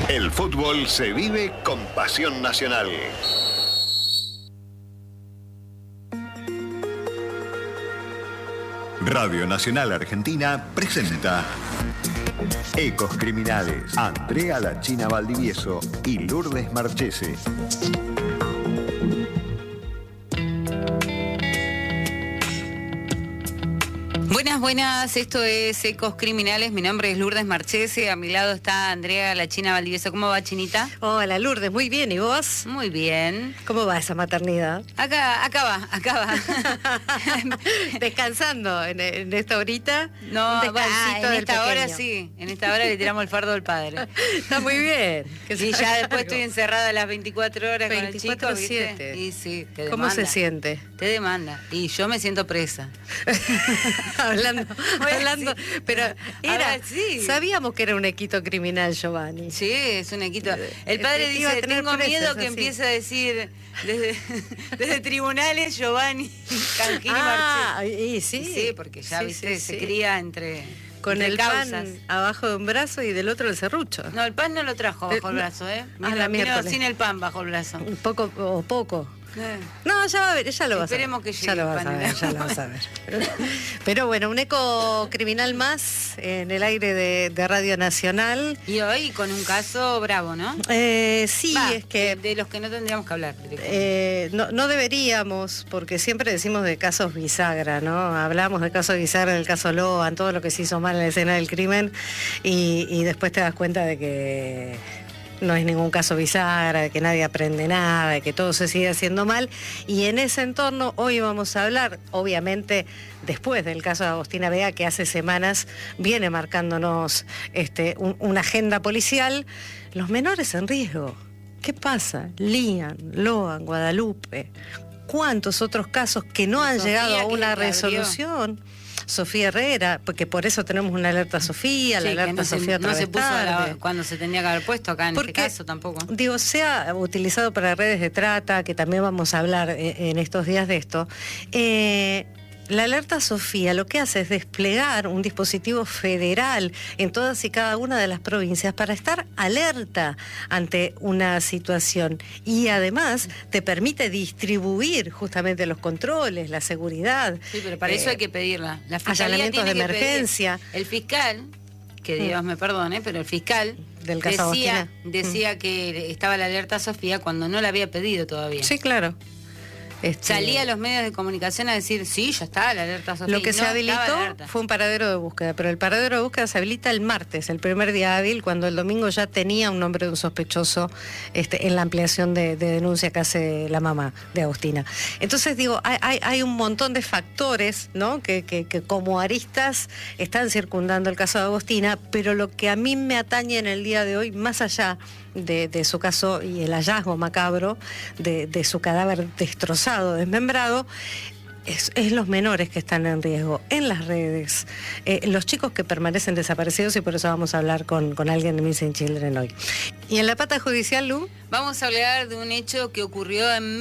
El fútbol se vive con pasión nacional. Radio Nacional Argentina presenta Ecos Criminales. Andrea La China Valdivieso y Lourdes Marchese. Buenas, esto es Ecos Criminales, mi nombre es Lourdes Marchese, a mi lado está Andrea La China Valdivieso. ¿Cómo va, Chinita? Hola, Lourdes, muy bien, ¿y vos? Muy bien. ¿Cómo va esa maternidad? Acá va. ¿Descansando en esta horita? No, en esta hora sí, en esta hora le tiramos el fardo al padre. Está muy bien. Y ya después estoy encerrada las 24 horas con el chico, 24/7. Y sí, te demanda. ¿Cómo se siente? Te demanda, y yo me siento presa. hablando, sí. Pero Ahora, sí. Sabíamos que era un equito criminal, Giovanni. Sí, es un equito. El padre dice, tengo miedo que empiece a decir desde tribunales Giovanni, Canjini Marchese. Sí, porque ya se cría entre con el causas. pan abajo de un brazo y del otro el serrucho. No, el pan no lo trajo bajo el brazo, Vino sin el pan bajo el brazo. Un poco. No, ya va a ver, ya lo vas a ver. Esperemos que llegue. Ya lo vas a ver. Pero bueno, un eco criminal más en el aire de Radio Nacional. Y hoy con un caso bravo, ¿no? Sí, es que... De los que no tendríamos que hablar. No deberíamos, porque siempre decimos de casos bisagra, ¿no? Hablamos de casos bisagra, del caso Loan, todo lo que se hizo mal en la escena del crimen, y después te das cuenta de que no es ningún caso bisagra, de que nadie aprende nada, de que todo se sigue haciendo mal. Y en ese entorno hoy vamos a hablar, obviamente, después del caso de Agostina Vega, que hace semanas viene marcándonos una agenda policial, los menores en riesgo. ¿Qué pasa? Lian, Loan, Guadalupe, ¿cuántos otros casos que no han llegado a una resolución? Sofía Herrera, porque por eso tenemos una alerta Sofía, la alerta Sofía otra vez se puso tarde. cuando se tenía que haber puesto acá en este caso tampoco. Digo, se ha utilizado para redes de trata, que también vamos a hablar en estos días de esto. La alerta Sofía lo que hace es desplegar un dispositivo federal en todas y cada una de las provincias para estar alerta ante una situación, y además te permite distribuir justamente los controles, la seguridad. Sí, pero para eso hay que pedirla. La fiscalía allanamientos de emergencia. El fiscal, que Dios me perdone, pero el fiscal del caso decía que estaba la alerta Sofía cuando no la había pedido todavía. Sí, claro. Salía a los medios de comunicación a decir, sí, ya está la alerta Sofía. Lo que se habilitó fue un paradero de búsqueda, pero el paradero de búsqueda se habilita el martes, el primer día hábil, cuando el domingo ya tenía un nombre de un sospechoso en la ampliación de denuncia que hace la mamá de Agostina. Entonces digo, hay un montón de factores, ¿no?, que como aristas están circundando el caso de Agostina, pero lo que a mí me atañe en el día de hoy, más allá de su caso y el hallazgo macabro de su cadáver destrozado, desmembrado, es los menores que están en riesgo en las redes, los chicos que permanecen desaparecidos, y por eso vamos a hablar con alguien de Missing Children hoy. Y en la pata judicial, Lu, vamos a hablar de un hecho que ocurrió en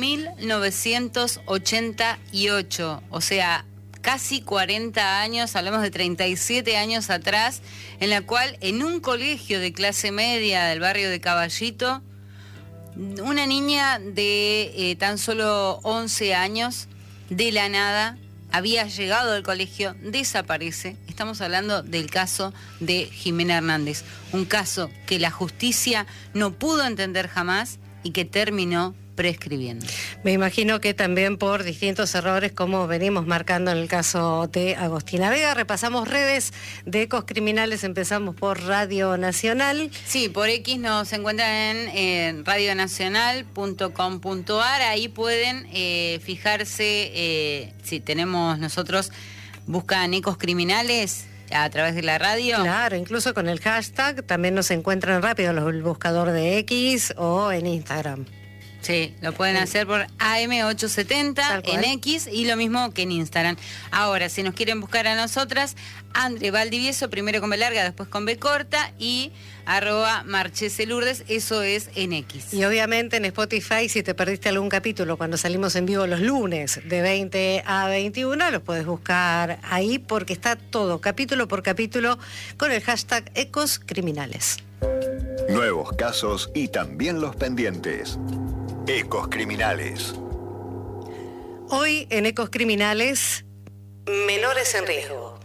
1988, o sea, casi 40 años, hablamos de 37 años atrás, en la cual en un colegio de clase media del barrio de Caballito, una niña de tan solo 11 años, de la nada, había llegado al colegio, desaparece. Estamos hablando del caso de Jimena Hernández, un caso que la justicia no pudo entender jamás y que terminó prescribiendo. Me imagino que también por distintos errores, como venimos marcando en el caso de Agostina Vega. Repasamos redes de Ecos Criminales, empezamos por Radio Nacional. Sí, por X nos encuentran en radionacional.com.ar, ahí pueden fijarse, si tenemos nosotros, buscan Ecos Criminales a través de la radio. Claro, incluso con el hashtag también nos encuentran rápido el buscador de X o en Instagram. Sí, lo pueden hacer por AM870 en X y lo mismo que en Instagram. Ahora, si nos quieren buscar a nosotras, Andre Valdivieso, primero con B larga, después con B corta, y @Marchese Lourdes, eso es en X. Y obviamente en Spotify, si te perdiste algún capítulo cuando salimos en vivo los lunes de 20 a 21, los puedes buscar ahí porque está todo, capítulo por capítulo, con el hashtag Ecos Criminales. Nuevos casos y también los pendientes. Ecos Criminales. Hoy en Ecos Criminales, menores en riesgo.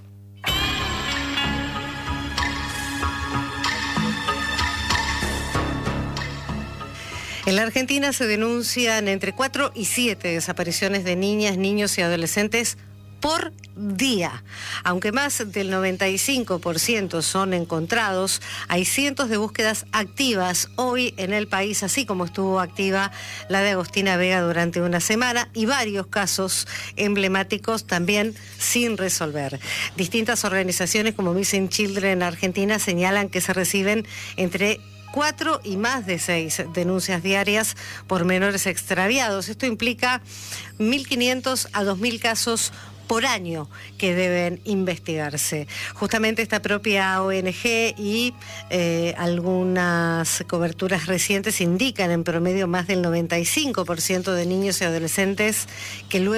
En la Argentina se denuncian entre 4 y 7 desapariciones de niñas, niños y adolescentes por día. Aunque más del 95% son encontrados, hay cientos de búsquedas activas hoy en el país, así como estuvo activa la de Agostina Vega durante una semana, y varios casos emblemáticos también sin resolver. Distintas organizaciones como Missing Children Argentina señalan que se reciben entre 4 y más de 6 denuncias diarias por menores extraviados. Esto implica 1.500 a 2.000 casos por año que deben investigarse. Justamente esta propia ONG y algunas coberturas recientes indican en promedio más del 95% de niños y adolescentes que luego